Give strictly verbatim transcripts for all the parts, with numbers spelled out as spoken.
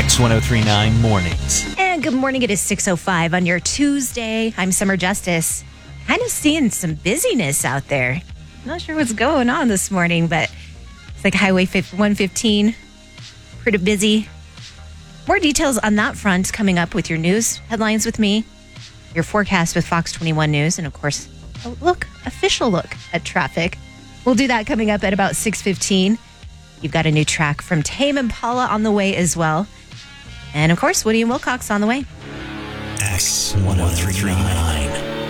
X ten thirty-nine Mornings. And good morning. It is six oh five on your Tuesday. I'm Summer Justice. Kind of seeing some busyness out there. Not sure what's going on this morning, but it's like Highway one fifteen. Pretty busy. More details on that front coming up with your news headlines with me, your forecast with Fox twenty-one News, and of course, a look, official look at traffic. We'll do that coming up at about six fifteen. You've got a new track from Tame Impala on the way as well. And of course, Woody and Wilcox on the way. X ten thirty-nine.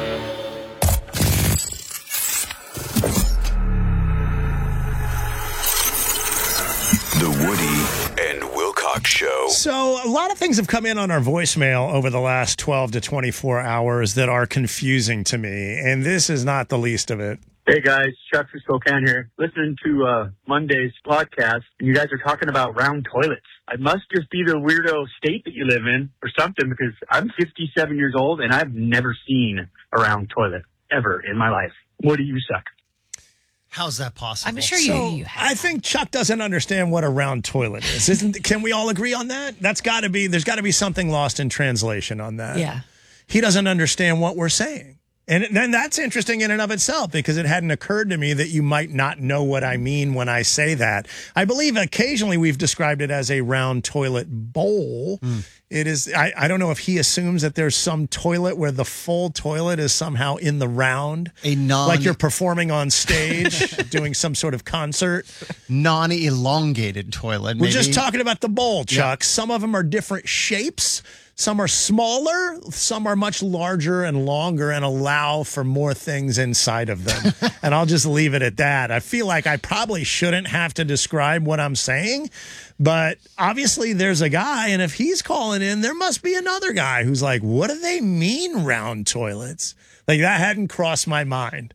The Woody and Wilcox Show. So a lot of things have come in on our voicemail over the last twelve to twenty-four hours that are confusing to me, and this is not the least of it. Hey guys, Chuck from Spokane here. Listening to uh, Monday's podcast, and you guys are talking about round toilets. I must just be the weirdo state that you live in or something, because I'm fifty-seven years old and I've never seen a round toilet ever in my life. What do you suck? How's that possible? I'm sure you, So you have. I think Chuck doesn't understand what a round toilet is. Isn't? Can we all agree on that? That's got to be. There's got to be something lost in translation on that. Yeah. He doesn't understand what we're saying. And then that's interesting in and of itself, because it hadn't occurred to me that you might not know what I mean when I say that. I believe occasionally we've described it as a round toilet bowl. Mm. It is, I, I don't know if he assumes that there's some toilet where the full toilet is somehow in the round. A non- like you're performing on stage, doing some sort of concert. Non-elongated toilet, We're maybe. just talking about the bowl, Chuck. Yeah. Some of them are different shapes. Some are smaller, some are much larger and longer and allow for more things inside of them. And I'll just leave it at that. I feel like I probably shouldn't have to describe what I'm saying, but obviously there's a guy, and if he's calling in, there must be another guy who's like, what do they mean round toilets? Like, that hadn't crossed my mind.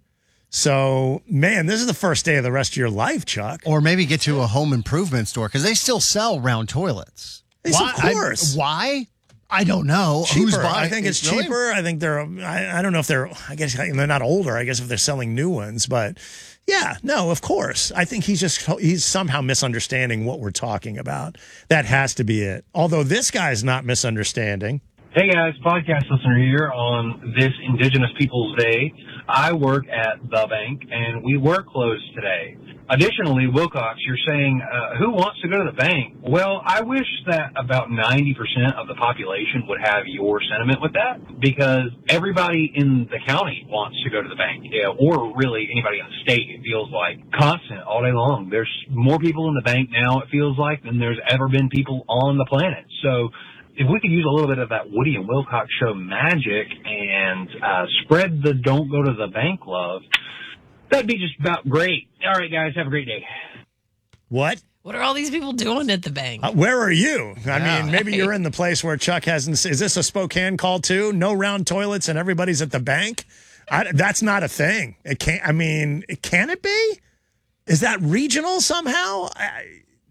So, man, this is the first day of the rest of your life, Chuck. Or maybe get to a home improvement store, because they still sell round toilets. Yes, why? of course. I, why? I don't know. Cheaper. Who's buying? I think it's really? cheaper. I think they're, I, I don't know if they're, I guess they're not older. I guess if they're selling new ones, but yeah, no, of course. I think he's just, he's somehow misunderstanding what we're talking about. That has to be it. Although this guy's not misunderstanding. Hey guys, podcast listener here on this Indigenous Peoples Day. I work at the bank and we were closed today. Additionally, Wilcox, you're saying, uh, who wants to go to the bank? Well, I wish that about ninety percent of the population would have your sentiment with that, because everybody in the county wants to go to the bank, yeah, or really anybody in the state. It feels like constant all day long. There's more people in the bank now, it feels like, than there's ever been people on the planet. So if we could use a little bit of that Woody and Wilcox show magic and uh, spread the don't go to the bank love, that'd be just about great. All right, guys, have a great day. What? What are all these people doing at the bank? Uh, where are you? I Yeah. mean, maybe you're in the place where Chuck hasn't. Is this a Spokane call too? No round toilets and everybody's at the bank? I, that's not a thing. It can't. I mean, can it be? Is that regional somehow? I,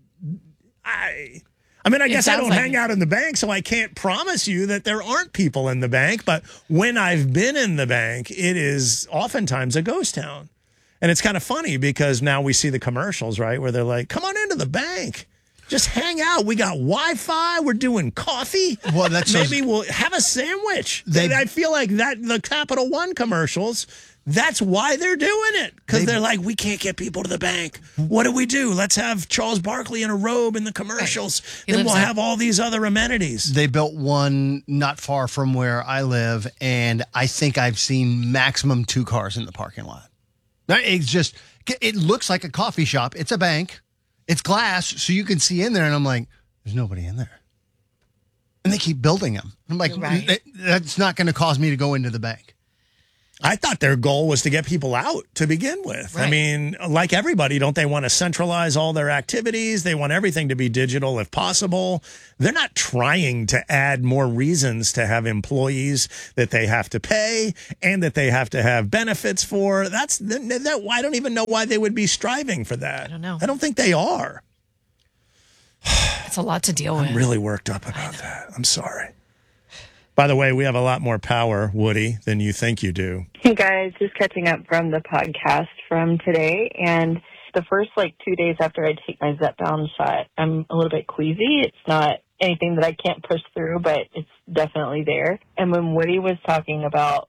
I, I mean, I It guess I sounds don't like hang it. out in the bank, so I can't promise you that there aren't people in the bank. But when I've been in the bank, it is oftentimes a ghost town. And it's kind of funny because now we see the commercials, right, where they're like, come on into the bank. Just hang out. We got Wi-Fi. We're doing coffee. Well, that shows- Maybe we'll have a sandwich. They- I feel like that the Capital One commercials, that's why they're doing it. Because They- they're like, we can't get people to the bank. What do we do? Let's have Charles Barkley in a robe in the commercials. He Then lives we'll out- have all these other amenities. They built one not far from where I live, and I think I've seen maximum two cars in the parking lot. It's just, it looks like a coffee shop. It's a bank. It's glass, so you can see in there, and I'm like, there's nobody in there. And they keep building them. I'm like, Right. "That- that's not going to cause me to go into the bank. I thought their goal was to get people out to begin with. I Right. mean, like everybody, don't they want to centralize all their activities? They want everything to be digital if possible. They're not trying to add more reasons to have employees that they have to pay and that they have to have benefits for. That's that, that I don't even know why they would be striving for that. I don't know. I don't think they are. It's a lot to deal with. I'm really worked up about that. I'm sorry. By the way, we have a lot more power, Woody, than you think you do. Hey guys, just catching up from the podcast from today, and the first like two days after I take my Zepbound shot, I'm a little bit queasy. It's not anything that I can't push through, but it's definitely there. And when Woody was talking about